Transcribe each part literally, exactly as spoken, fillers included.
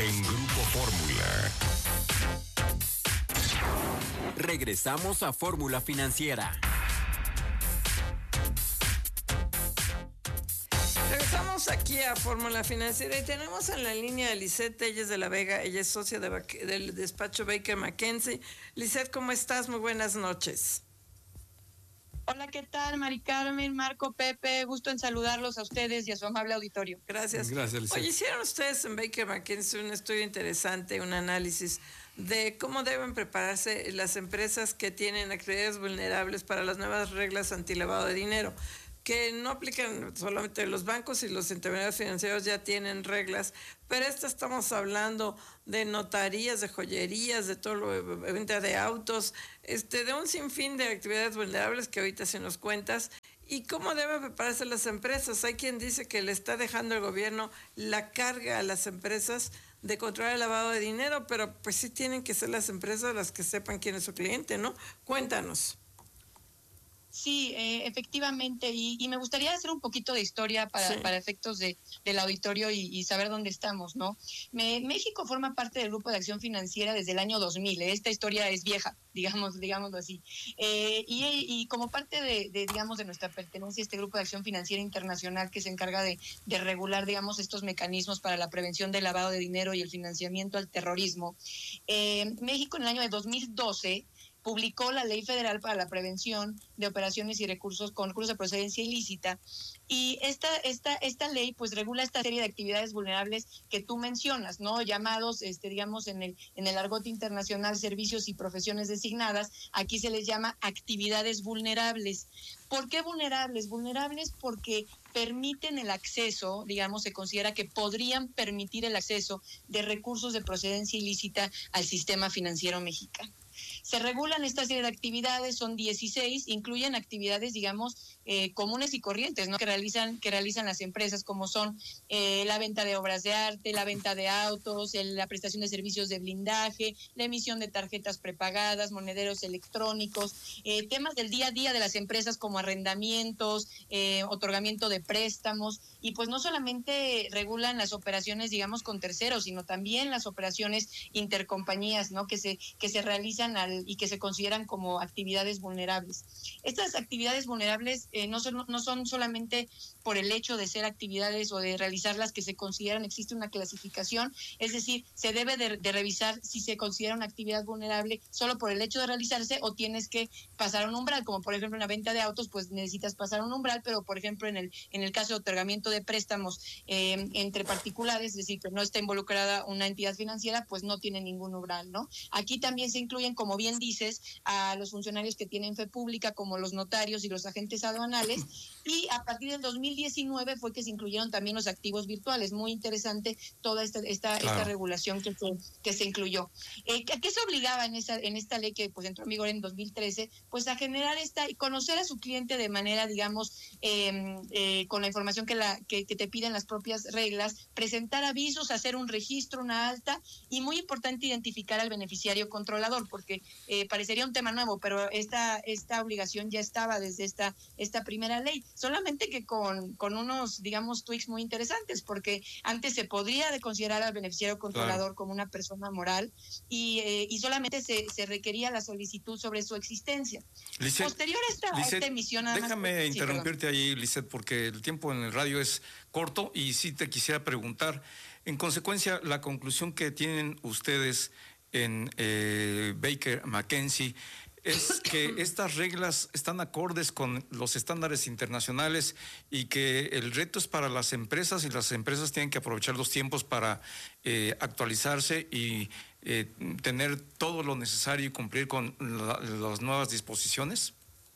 en Grupo Fórmula. Regresamos a Fórmula Financiera. Regresamos aquí a Fórmula Financiera y tenemos en la línea a Lisette Telles de la Vega. Ella es socia de, del despacho Baker McKenzie. Lisette, ¿cómo estás? Muy buenas noches. Hola, ¿qué tal? Mari Carmen, Marco, Pepe, gusto en saludarlos a ustedes y a su amable auditorio. Gracias. Gracias, Lisette. Oye, hicieron ustedes en Baker McKenzie un estudio interesante, un análisis de cómo deben prepararse las empresas que tienen actividades vulnerables para las nuevas reglas antilavado de dinero, que no aplican solamente los bancos y los intermediarios financieros ya tienen reglas, pero esta estamos hablando de notarías, de joyerías, de todo lo de venta de autos, este, de un sinfín de actividades vulnerables que ahorita se nos cuentas. ¿Y cómo deben prepararse las empresas? Hay quien dice que le está dejando el gobierno la carga a las empresas de controlar el lavado de dinero, pero pues sí tienen que ser las empresas las que sepan quién es su cliente, ¿no? Cuéntanos. Sí, eh, efectivamente, y, y me gustaría hacer un poquito de historia para, sí. para efectos de, del auditorio y, y saber dónde estamos, ¿no? Me, México forma parte del Grupo de Acción Financiera desde el año dos mil, ¿eh? Esta historia es vieja, digamos, digámoslo así, eh, y, y como parte de, de, digamos, de nuestra pertenencia a este Grupo de Acción Financiera Internacional que se encarga de, de regular, digamos, estos mecanismos para la prevención del lavado de dinero y el financiamiento al terrorismo, eh, México en el año de dos mil doce publicó la Ley Federal para la Prevención de Operaciones y Recursos con Recursos de Procedencia Ilícita, y esta, esta, esta ley pues regula esta serie de actividades vulnerables que tú mencionas, ¿no? Llamados, este, digamos, en el, en el argot internacional, servicios y profesiones designadas. Aquí se les llama actividades vulnerables. ¿Por qué vulnerables? Vulnerables porque permiten el acceso, digamos, se considera que podrían permitir el acceso de recursos de procedencia ilícita al sistema financiero mexicano. Se regulan esta serie de actividades, son dieciséis, incluyen actividades, digamos, eh, comunes y corrientes, ¿no? Que realizan, que realizan las empresas, como son eh, la venta de obras de arte, la venta de autos, el, la prestación de servicios de blindaje, la emisión de tarjetas prepagadas, monederos electrónicos, eh, temas del día a día de las empresas como arrendamientos, eh, otorgamiento de préstamos, y pues no solamente regulan las operaciones, digamos, con terceros, sino también las operaciones intercompañías, ¿no? Que se, que se realizan al, y que se consideran como actividades vulnerables. Estas actividades vulnerables eh, no son, no son solamente por el hecho de ser actividades o de realizarlas que se consideran, existe una clasificación, es decir, se debe de, de revisar si se considera una actividad vulnerable solo por el hecho de realizarse o tienes que pasar un umbral, como por ejemplo en la venta de autos, pues necesitas pasar un umbral, pero por ejemplo en el, en el caso de otorgamiento de préstamos eh, entre particulares, es decir, que no está involucrada una entidad financiera, pues no tiene ningún umbral, ¿no? Aquí también se incluyen, como bien dices, a los funcionarios que tienen fe pública, como los notarios y los agentes aduanales, y a partir del dos mil diecinueve fue que se incluyeron también los activos virtuales. Muy interesante toda esta esta, claro. esta regulación que se, que se incluyó. Eh, ¿A qué se obligaba en esa en esta ley que pues entró en vigor en dos mil trece? Pues a generar esta y conocer a su cliente de manera, digamos, eh, eh, con la información que, la, que, que te piden las propias reglas, presentar avisos, hacer un registro, una alta, y muy importante identificar al beneficiario controlador, porque eh, parecería un tema nuevo, pero esta esta obligación ya estaba desde esta esta primera ley, solamente que con, con unos, digamos, tweaks muy interesantes, porque antes se podría considerar al beneficiario controlador claro. como una persona moral y, eh, y solamente se, se requería la solicitud sobre su existencia. Lisette, Posterior a esta, Lisette, a esta emisión... Nada déjame más, interrumpirte sí, ahí, Lisette, porque el tiempo en el radio es corto y sí te quisiera preguntar, en consecuencia, la conclusión que tienen ustedes en eh, Baker McKenzie es que estas reglas están acordes con los estándares internacionales y que el reto es para las empresas y las empresas tienen que aprovechar los tiempos para eh, actualizarse y eh, tener todo lo necesario y cumplir con la, las nuevas disposiciones.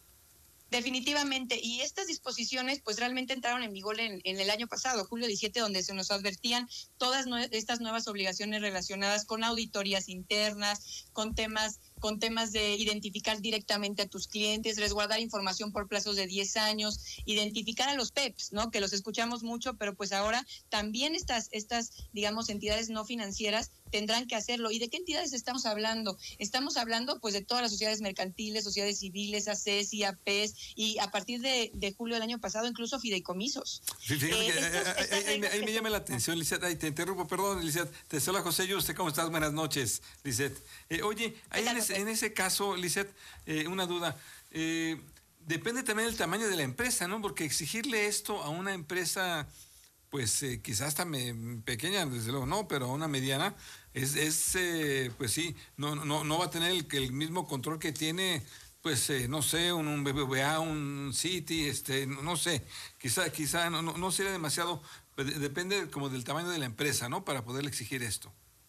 Definitivamente, y estas disposiciones pues realmente entraron en vigor en, en el año pasado, julio diecisiete, donde se nos advertían todas nue- estas nuevas obligaciones relacionadas con auditorías internas, con temas con temas de identificar directamente a tus clientes, resguardar información por plazos de diez años, identificar a los P E Ps, ¿no? Que los escuchamos mucho, pero pues ahora también estas, estas, digamos, entidades no financieras tendrán que hacerlo. ¿Y de qué entidades estamos hablando? Estamos hablando pues de todas las sociedades mercantiles, sociedades civiles, A C E S I, A P E S, y a partir de, de julio del año pasado incluso fideicomisos. Sí, sí, eh, estos, ahí, ahí, ahí me llama la atención, Lisette. Ahí te interrumpo, perdón, Lisette. Te saluda José Yuste, ¿cómo estás? Buenas noches, Lisette. Eh, oye, ahí en, ese, en ese caso, Lisette, eh, una duda. Eh, depende también del tamaño de la empresa, ¿no? Porque exigirle esto a una empresa, pues eh, quizás hasta me, pequeña, desde luego no, pero a una mediana, es, es eh, pues sí, no, no, no va a tener el, el mismo control que tiene, pues eh, no sé, un, un B B V A, un Citi, este, no, no sé, quizá, quizá no, no, no sería demasiado, depende como del tamaño de la empresa, ¿no? Para poderle exigir esto.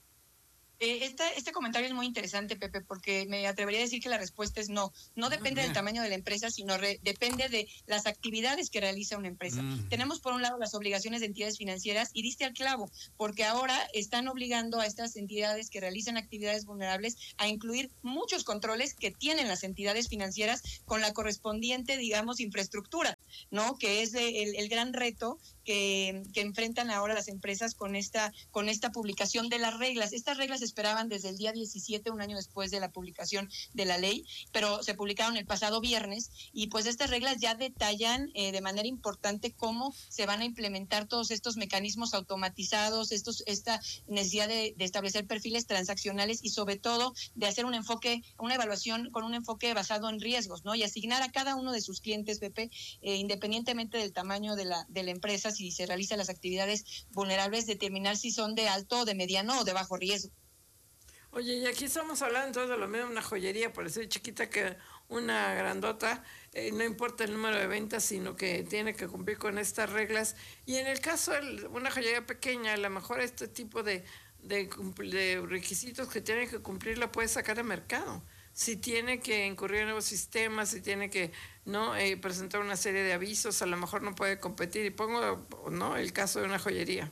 Eh, este, este comentario es muy interesante, Pepe, porque me atrevería a decir que la respuesta es no. No depende del tamaño de la empresa, sino re, depende de las actividades que realiza una empresa. Mm. Tenemos por un lado las obligaciones de entidades financieras y diste al clavo, porque ahora están obligando a estas entidades que realizan actividades vulnerables a incluir muchos controles que tienen las entidades financieras con la correspondiente, digamos, infraestructura, ¿no? Que es el, el gran reto que, que enfrentan ahora las empresas con esta, con esta publicación de las reglas. Estas reglas se esperaban desde el día diecisiete, un año después de la publicación de la ley, pero se publicaron el pasado viernes y pues estas reglas ya detallan eh, de manera importante cómo se van a implementar todos estos mecanismos automatizados, estos, esta necesidad de, de establecer perfiles transaccionales y sobre todo de hacer un enfoque, una evaluación con un enfoque basado en riesgos, ¿no? Y asignar a cada uno de sus clientes, Pepe, eh, independientemente del tamaño de la, de la empresa, si se realizan las actividades vulnerables, determinar si son de alto, de mediano o de bajo riesgo. Oye, y aquí estamos hablando entonces de lo mismo, una joyería, por ser chiquita que una grandota, eh, no importa el número de ventas, sino que tiene que cumplir con estas reglas. Y en el caso de una joyería pequeña, a lo mejor este tipo de, de, de requisitos que tiene que cumplir la puede sacar al mercado. Si tiene que incurrir en nuevos sistemas, si tiene que no eh, presentar una serie de avisos, a lo mejor no puede competir. Y pongo no el caso de una joyería.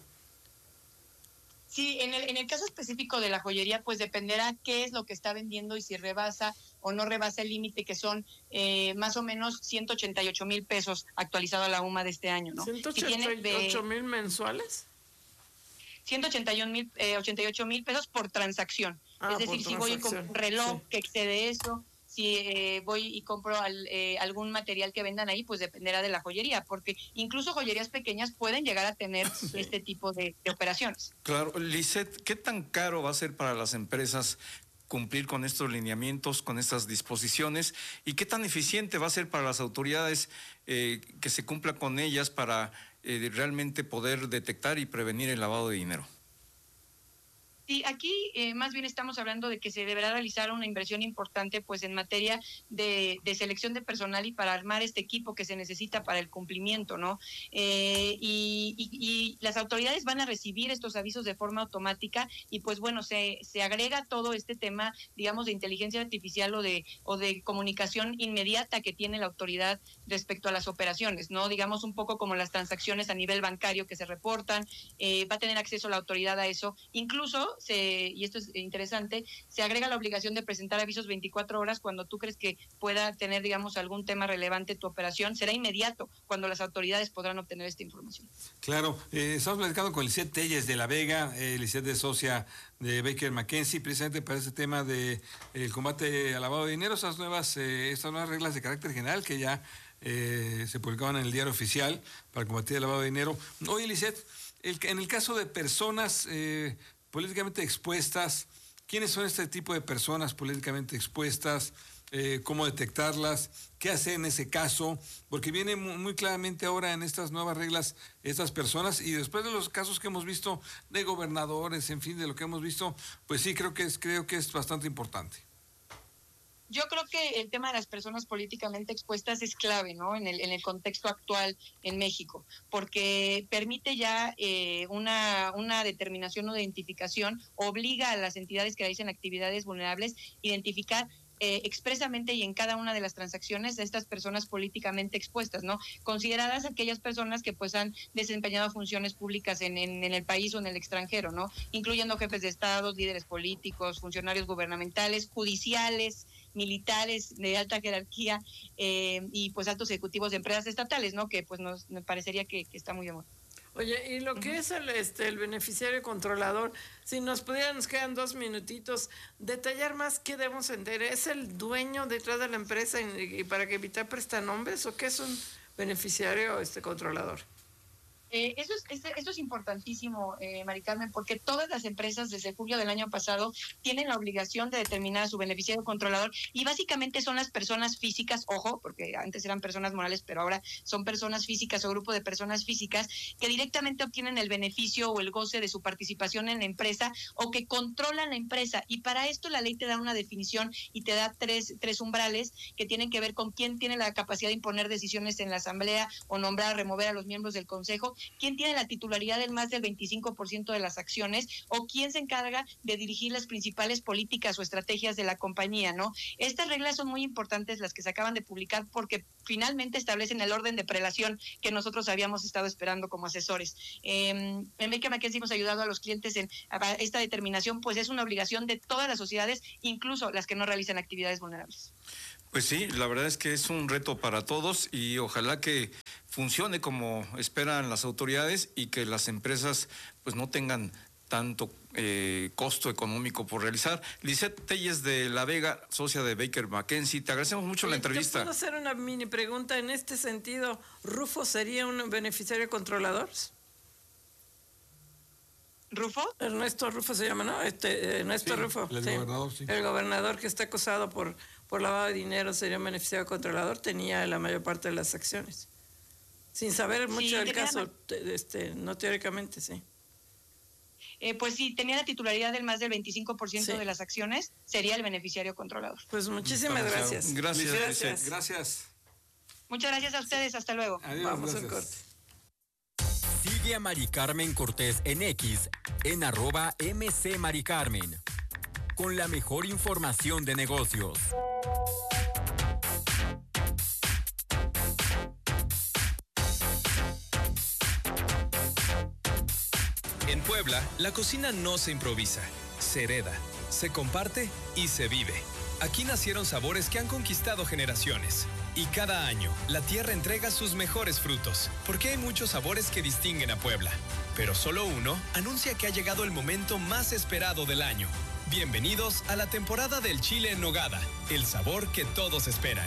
Sí, en el, en el caso específico de la joyería, pues dependerá qué es lo que está vendiendo y si rebasa o no rebasa el límite, que son eh, más o menos ciento ochenta y ocho mil pesos actualizado a la U M A de este año, ¿no? ¿ciento ochenta y ocho mil mensuales? ciento ochenta y ocho mil pesos por transacción. Ah, es decir, si voy con un reloj sí. que excede eso, si eh, voy y compro al, eh, algún material que vendan ahí, pues dependerá de la joyería, porque incluso joyerías pequeñas pueden llegar a tener sí. este tipo de, de operaciones. Claro, Lisette, ¿qué tan caro va a ser para las empresas cumplir con estos lineamientos, con estas disposiciones? ¿Y qué tan eficiente va a ser para las autoridades eh, que se cumpla con ellas para eh, realmente poder detectar y prevenir el lavado de dinero? Sí, aquí eh, más bien estamos hablando de que se deberá realizar una inversión importante pues en materia de, de selección de personal y para armar este equipo que se necesita para el cumplimiento, ¿no? Eh, y, y, y las autoridades van a recibir estos avisos de forma automática y pues bueno, se, se agrega todo este tema, digamos, de inteligencia artificial o de, o de comunicación inmediata que tiene la autoridad respecto a las operaciones, ¿no? Digamos un poco como las transacciones a nivel bancario que se reportan, eh, va a tener acceso la autoridad a eso, incluso Se, y esto es interesante, se agrega la obligación de presentar avisos veinticuatro horas cuando tú crees que pueda tener, digamos, algún tema relevante tu operación. Será inmediato cuando las autoridades podrán obtener esta información. Claro, eh, estamos platicando con Lisette Telles de La Vega, eh, Lisette es socia de Baker McKenzie, precisamente para este tema de el combate al lavado de dinero, esas nuevas, eh, estas nuevas reglas de carácter general que ya eh, se publicaban en el diario oficial para combatir el lavado de dinero. Oye, Lisette, el, en el caso de personas eh, políticamente expuestas, ¿quiénes son este tipo de personas políticamente expuestas? Eh, ¿Cómo detectarlas? ¿Qué hacer en ese caso? Porque viene muy, muy claramente ahora en estas nuevas reglas estas personas y después de los casos que hemos visto de gobernadores, en fin, de lo que hemos visto, pues sí, creo que es, creo que es bastante importante. Yo creo que el tema de las personas políticamente expuestas es clave, ¿no? En el, en el contexto actual en México, porque permite ya eh, una, una determinación o identificación, obliga a las entidades que realizan actividades vulnerables identificar eh, expresamente y en cada una de las transacciones de estas personas políticamente expuestas, ¿no? Consideradas aquellas personas que pues han desempeñado funciones públicas en, en, en el país o en el extranjero, ¿no? Incluyendo jefes de Estado, líderes políticos, funcionarios gubernamentales, judiciales, militares de alta jerarquía eh, y pues altos ejecutivos de empresas estatales, ¿no? Que pues nos, nos parecería que, que está muy de moda. Oye, y lo que uh-huh. es el, este, el beneficiario controlador, si nos pudieran, nos quedan dos minutitos, detallar más qué debemos entender. ¿Es el dueño detrás de la empresa y, y para que evitar prestanombres o qué es un beneficiario este, controlador? Eh, eso, es, eso es importantísimo, eh, Mari Carmen, porque todas las empresas desde julio del año pasado tienen la obligación de determinar a su beneficiario controlador y básicamente son las personas físicas, ojo, porque antes eran personas morales, pero ahora son personas físicas o grupo de personas físicas que directamente obtienen el beneficio o el goce de su participación en la empresa o que controlan la empresa. Y para esto la ley te da una definición y te da tres, tres umbrales que tienen que ver con quién tiene la capacidad de imponer decisiones en la asamblea o nombrar, remover a los miembros del consejo, quién tiene la titularidad del más del veinticinco por ciento de las acciones o quién se encarga de dirigir las principales políticas o estrategias de la compañía, ¿no? Estas reglas son muy importantes, las que se acaban de publicar, porque finalmente establecen el orden de prelación que nosotros habíamos estado esperando como asesores. Eh, en Baker McKenzie hemos ayudado a los clientes en esta determinación, pues es una obligación de todas las sociedades, incluso las que no realizan actividades vulnerables. Pues sí, la verdad es que es un reto para todos y ojalá que funcione como esperan las autoridades y que las empresas pues no tengan tanto eh, costo económico por realizar. Lisette Telles de La Vega, socia de Baker McKenzie, te agradecemos mucho la entrevista. ¿Puedo hacer una mini pregunta en este sentido? ¿Rufo sería un beneficiario controlador? ¿Rufo? Ernesto Rufo se llama, ¿no? Este, Ernesto sí, Rufo. El sí. gobernador, sí. El gobernador que está acusado por, por lavado de dinero sería un beneficiario controlador, tenía la mayor parte de las acciones. Sin saber mucho sí, del caso, te, este, no teóricamente, sí. Eh, pues sí, tenía la titularidad del más del veinticinco por ciento sí. de las acciones, sería el beneficiario controlador. Pues muchísimas gracias. Gracias. Gracias. Gracias. Gracias. Muchas gracias a ustedes, hasta luego. Adiós, vamos gracias. al corte. Sigue a Mari Carmen Cortés en X, en arroba M C Mari Carmen, con la mejor información de negocios. En Puebla, la cocina no se improvisa, se hereda, se comparte y se vive. Aquí nacieron sabores que han conquistado generaciones. Y cada año, la tierra entrega sus mejores frutos, porque hay muchos sabores que distinguen a Puebla. Pero solo uno anuncia que ha llegado el momento más esperado del año. Bienvenidos a la temporada del chile en nogada, el sabor que todos esperan.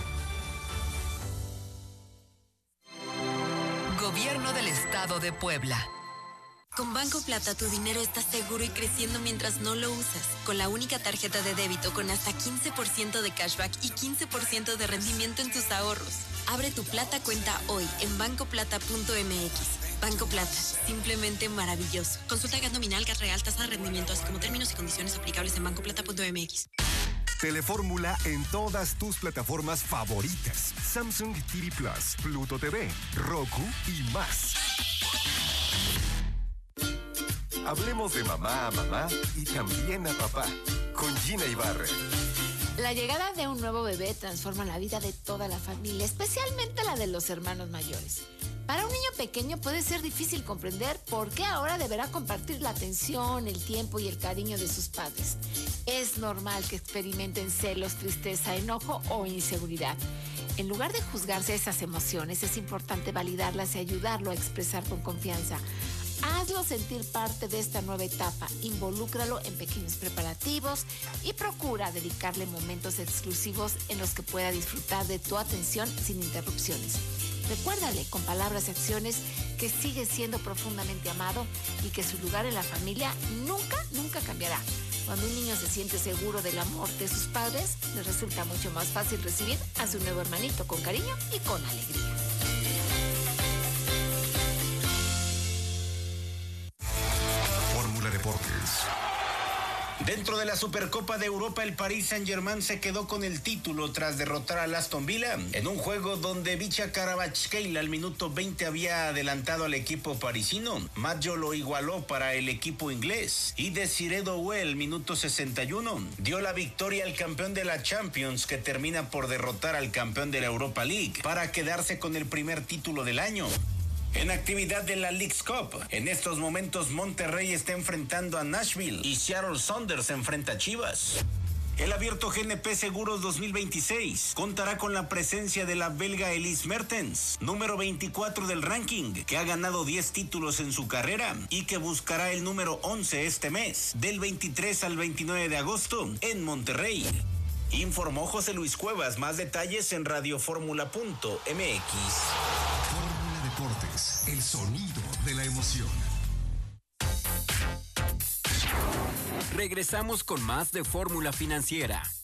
Gobierno del Estado de Puebla. Con Banco Plata tu dinero está seguro y creciendo mientras no lo usas. Con la única tarjeta de débito con hasta quince por ciento de cashback y quince por ciento de rendimiento en tus ahorros. Abre tu Plata cuenta hoy en banco plata punto m x. Banco Plata, simplemente maravilloso. Consulta gas nominal, gas real, tasa de rendimiento, así como términos y condiciones aplicables en banco plata punto m x. Telefórmula en todas tus plataformas favoritas. Samsung T V Plus, Pluto T V, Roku y más. Hablemos de mamá a mamá y también a papá, con Gina Ibarra. La llegada de un nuevo bebé transforma la vida de toda la familia, especialmente la de los hermanos mayores. Para un niño pequeño puede ser difícil comprender por qué ahora deberá compartir la atención, el tiempo y el cariño de sus padres. Es normal que experimenten celos, tristeza, enojo o inseguridad. En lugar de juzgarse esas emociones, es importante validarlas y ayudarlo a expresar con confianza. Hazlo sentir parte de esta nueva etapa, involúcralo en pequeños preparativos y procura dedicarle momentos exclusivos en los que pueda disfrutar de tu atención sin interrupciones. Recuérdale con palabras y acciones que sigue siendo profundamente amado y que su lugar en la familia nunca, nunca cambiará. Cuando un niño se siente seguro del amor de sus padres, le resulta mucho más fácil recibir a su nuevo hermanito con cariño y con alegría. Fórmula Deportes. Dentro de la Supercopa de Europa, el Paris Saint-Germain se quedó con el título tras derrotar al Aston Villa en un juego donde Vicha Karabakhshkelia al minuto veinte había adelantado al equipo parisino. Maggio lo igualó para el equipo inglés y Desiré Doué el minuto sesenta y uno dio la victoria al campeón de la Champions, que termina por derrotar al campeón de la Europa League para quedarse con el primer título del año. En actividad de la Leagues Cup, en estos momentos Monterrey está enfrentando a Nashville y Seattle Sounders enfrenta a Chivas. El Abierto G N P Seguros dos mil veintiséis contará con la presencia de la belga Elise Mertens, número veinticuatro del ranking, que ha ganado diez títulos en su carrera y que buscará el número once este mes, del veintitrés al veintinueve de agosto, en Monterrey. Informó José Luis Cuevas. Más detalles en radioformula punto m x. Fórmula Deportes, el sonido de la emoción. Regresamos con más de Fórmula Financiera.